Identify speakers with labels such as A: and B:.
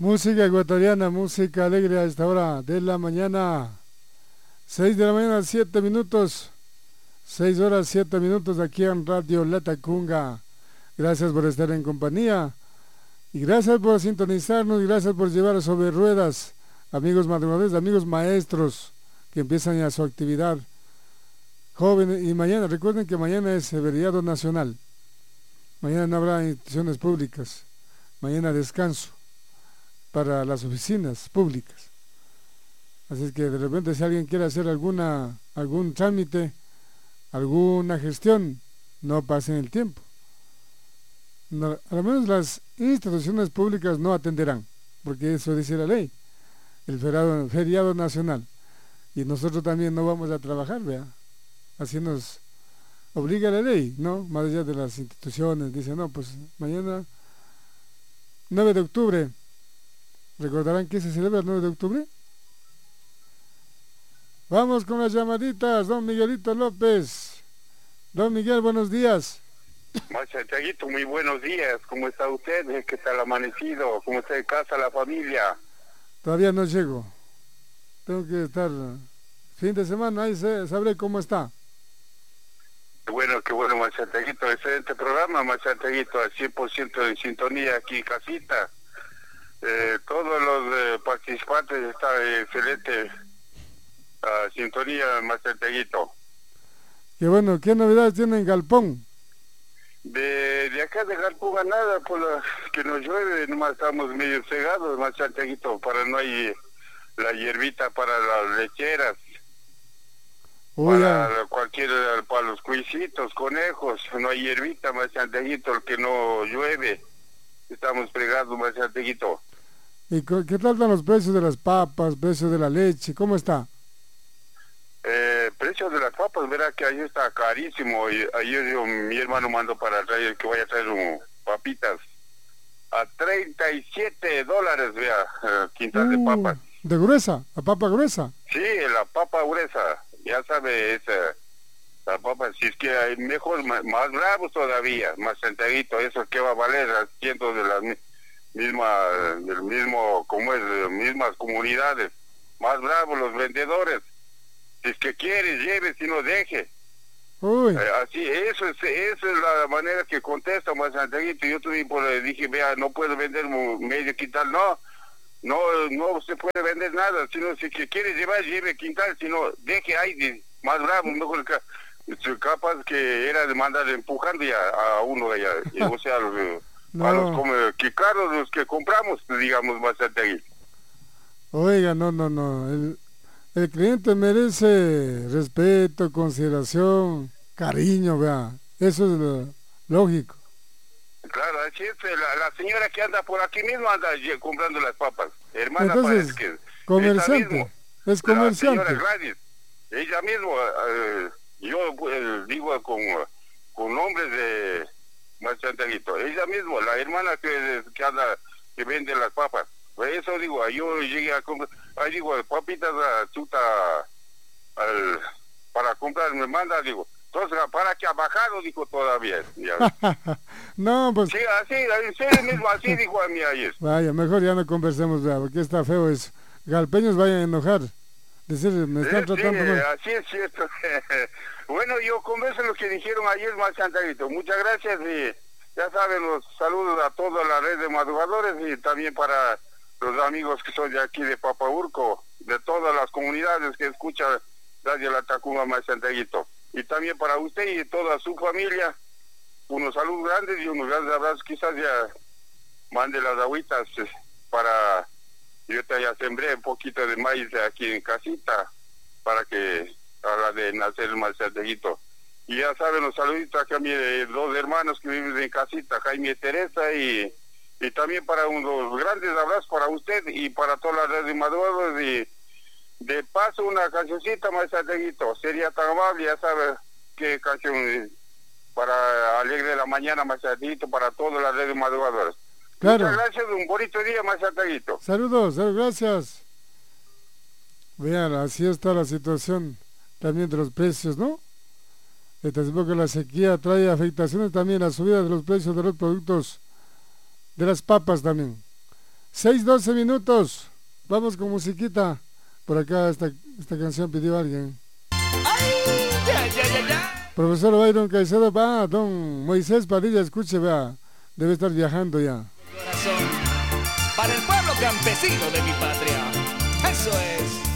A: Música ecuatoriana, música alegre a esta hora de la mañana. 6 de la mañana, 7 minutos. 6 horas, 7 minutos aquí en Radio Latacunga. Gracias por estar en compañía. Y gracias por sintonizarnos y gracias por llevar sobre ruedas, amigos madrugadores, amigos maestros que empiezan ya su actividad. Jóvenes, y mañana, recuerden que mañana es feriado nacional. Mañana no habrá instituciones públicas. Mañana descanso para las oficinas públicas. Así es que de repente si alguien quiere hacer algún trámite, alguna gestión, no pasen el tiempo. No, a lo menos las instituciones públicas no atenderán, porque eso dice la ley, el feriado nacional. Y nosotros también no vamos a trabajar, vea. Así nos obliga la ley, ¿no? Más allá de las instituciones, dice, no, pues mañana 9 de octubre, ¿recordarán que se celebra el 9 de octubre? Vamos con las llamaditas, don Miguelito López. Don Miguel, buenos días.
B: Santiaguito, muy buenos días. ¿Cómo está usted? ¿Qué tal amanecido? ¿Cómo está en casa, la familia?
A: Todavía no llego. Tengo que estar fin de semana, ahí sabré cómo está.
B: Qué bueno, Santiaguito. Excelente programa, Santiaguito, al 100% de sintonía aquí en casita. Todos los participantes están excelente sintonía, Santiaguito.
A: Qué bueno, ¿qué novedades tiene en Galpón?
B: De acá de Galpón nada, por que nos llueve, nomás estamos medio cegados, Santiaguito, para no hay la hierbita para las lecheras. Para para los cuisitos, conejos, no hay hierbita, Santiaguito, el que no llueve. Estamos fregados, Santiaguito.
A: ¿Y qué tal están los precios de las papas, precios de la leche? ¿Cómo está?
B: Precio de las papas, verá que ahí está carísimo. Y ayer mi hermano mandó para traer, que vaya a traer papitas a $37, vea, quintal de papas.
A: ¿De gruesa? ¿La papa gruesa?
B: Sí, la papa gruesa, ya sabe, la papa, si es que hay mejor, más bravos todavía, más sentadito, eso que va a valer haciendo de las mismas comunidades, más bravos los vendedores. Si es que quiere, lleve, si no deje. Así, eso es la manera que contesta más Santiaguito. Yo dije, vea, no puedo vender medio quintal, no se puede vender nada, sino si que quiere llevar, lleve quintal, si no, deje ahí, más bravo, mejor capaz que era de mandar empujando ya a uno de allá, o sea, a los que caros los que compramos, digamos, más Santiaguito.
A: Oiga, no. El cliente merece respeto, consideración, cariño, vea. Eso es lógico.
B: Claro, así es. La señora que anda por aquí mismo anda comprando las papas. Hermana,
A: entonces,
B: parece que
A: comerciante. Es comerciante.
B: La señora Gladys, ella mismo, yo digo con nombres de Santiaguito. Ella mismo, la hermana que anda, que vende las papas. Por eso digo, yo llegué a comprar, ahí digo, papitas para comprar, me manda, digo, entonces, ¿para que ha bajado? Dijo todavía.
A: No, pues...
B: Sí, así, en mismo, así dijo a mí ayer.
A: Vaya, mejor ya no conversemos, ¿verdad? Porque está feo eso. Galpeños vayan a enojar. Decir, me están tratando mal.
B: Así es cierto. Bueno, yo converso lo que dijeron ayer, más Santiaguito. Muchas gracias y ya saben, los saludos a toda la red de madrugadores y también para los amigos que son de aquí de Papaurco, de todas las comunidades que escuchan Radio Latacunga, más Santiaguito. Y también para usted y toda su familia, unos saludos grandes y unos grandes abrazos. Quizás ya mande las agüitas para... Yo ya sembré un poquito de maíz aquí en casita para que a la de nacer el más Santiaguito. Y ya saben, los saluditos acá a mis dos hermanos que viven en casita, Jaime y Teresa, y también para unos grandes abrazos para usted y para toda la red de madrugadores. Y de paso una cancioncita, más Santiaguito, sería tan amable, ya sabe qué canción para alegre la mañana, más Santiaguito, para toda la red de madrugadores.
A: Claro.
B: Muchas gracias, un bonito día, más Santiaguito.
A: Saludos, gracias. Vean, así está la situación también de los precios, ¿no? Tampoco la sequía trae afectaciones también, la subida de los precios de los productos, de las papas también. 6:12 minutos. Vamos con musiquita. Por acá esta canción pidió alguien. Profesor Byron Caicedo, va, don Moisés Padilla, escuche, vea, debe estar viajando ya.
C: Corazón, para el pueblo campesino de mi patria, eso es.